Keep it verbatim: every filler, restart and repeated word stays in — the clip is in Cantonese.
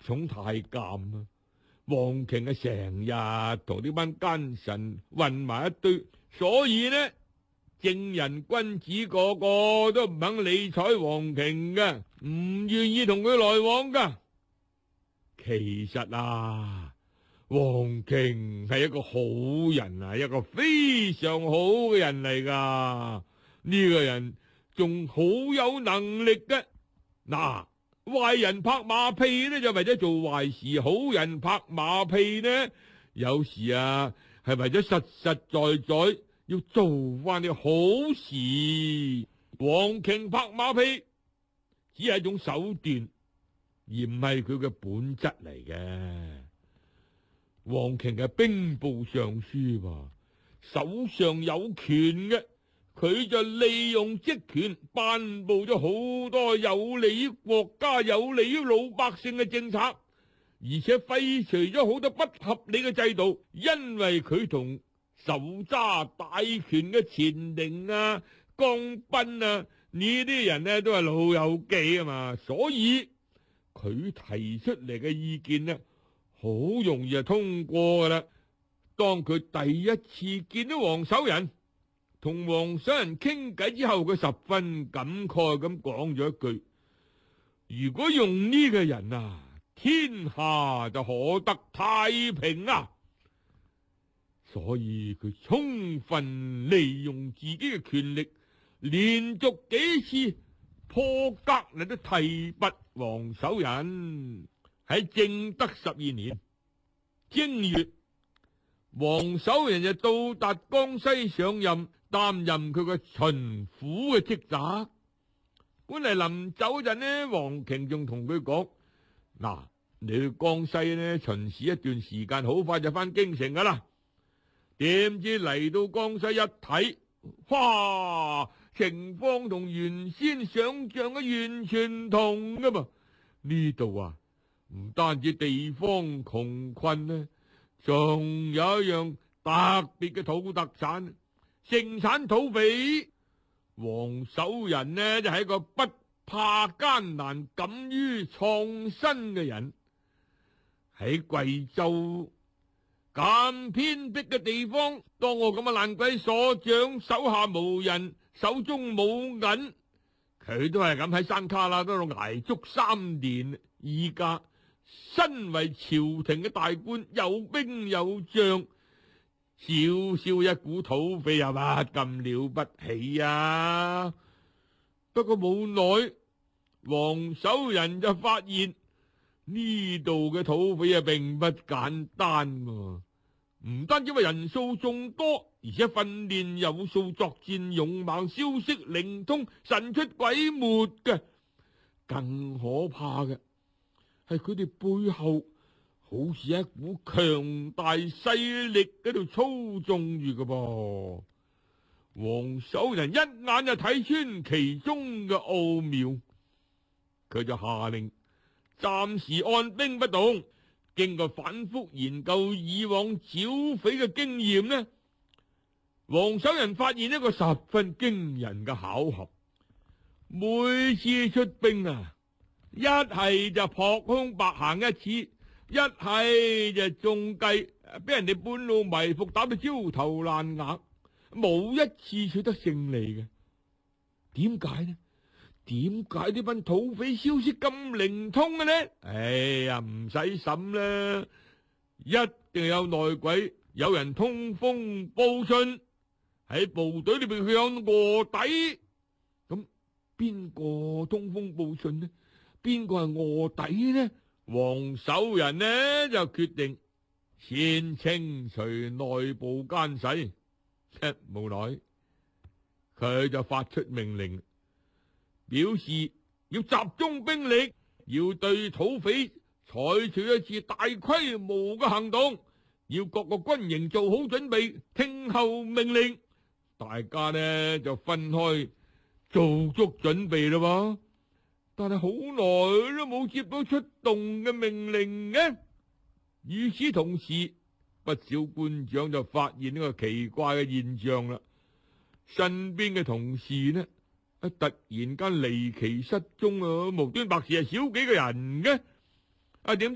寵太監啊！黃瓊啊，成日同呢班奸臣混埋一堆，所以呢，正人君子個個都唔肯理睬黃瓊嘅，唔願意同佢來往噶。其實啊，黃瓊係一個好人啊，一個非常好嘅人嚟噶。呢個人仲好有能力嘅。嗱，壞人拍馬屁呢，就為咗做壞事；好人拍馬屁呢，有時啊係為咗實實在在要做翻啲好事。黃瓊拍馬屁只係一種手段，而唔係佢嘅本質嚟嘅。黃瓊係兵部尚書噃，手上有權嘅。佢就利用職權頒布咗好多有利於國家、有利於老百姓嘅政策，而且廢除咗好多不合理嘅制度。因為佢同手揸大權嘅錢寧啊、江彬啊呢啲人呢都係老友記啊嘛，所以佢提出嚟嘅意見呢，好容易就通過噶啦。當佢第一次見到黃守仁，同黃守仁傾偈之後，佢十分感慨咁講咗一句：如果用呢個人啊，天下就可得太平啊！所以佢充分利用自己嘅權力，連續幾次破格嚟到提拔黃守仁。喺正德十二年正月，黃守仁就到達江西上任，擔任佢個巡撫嘅職責。本嚟臨走陣呢，黃瓊仲同佢講：嗱，你去江西呢巡視一段時間，好快就翻京城噶啦。點知嚟到江西一睇，哇！情況同原先想象嘅完全唔同噶嘛。呢度啊，唔單止地方窮困呢，仲有一樣特別嘅土特產，盛產土匪。黃守仁呢就係一個不怕艱難、敢於創新嘅人。喺貴州咁偏僻嘅地方，當我咁嘅爛鬼所長，手下無人，手中冇銀，佢都係咁喺山卡拉嗰度挨足三年。而家身為朝廷嘅大官，有兵有將，少少一股土匪係嘛咁了不起啊！不過冇耐，黃守仁就發現呢度嘅土匪啊並不簡單喎，唔單止話人數眾多，而且訓練有素，作戰勇猛，消息靈通，神出鬼沒嘅。更可怕嘅係佢哋背後好似一股強大勢力喺度操縱住嘅噃。黃守仁一眼就睇穿其中嘅奧妙，佢就下令暫時按兵不動。經過反覆研究以往剿匪嘅經驗呢，黃守仁發現一個十分驚人嘅巧合。每次出兵啊，一係就撲空白行一次，一係就中計俾人哋半路埋伏，打到焦頭爛額，冇一次取得勝利嘅。點解呢？點解呢班土匪消息咁靈通嘅呢？哎呀，唔使審啦，一定有內鬼，有人通風報信，喺部隊裏邊佢有臥底。咁邊個通風報信呢？邊個係臥底呢？黃守仁呢就決定先清除內部奸細。無奈佢就發出命令，表示要集中兵力，要對土匪採取一次大規模嘅行動，要各個軍營做好準備，聽候命令。大家呢就分開做足準備啦。但係好耐都冇接到出動嘅命令嘅。與此同時，不少官長就發現呢個奇怪嘅現象啦。身邊嘅同事呢，啊突然間離奇失蹤啊，無端白事係少幾個人嘅。啊點？